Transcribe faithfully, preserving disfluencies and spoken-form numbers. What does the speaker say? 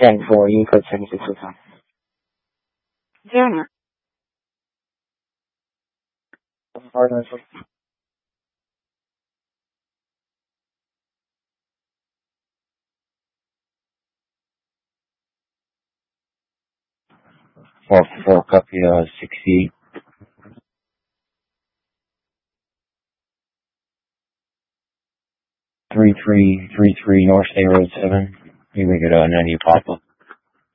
ten four, you code seventy-six oh five. Zero. Pardon, four four, copy, uh, sixty-eight. three three three three North State Road seven. You make it, uh, ninety Papa.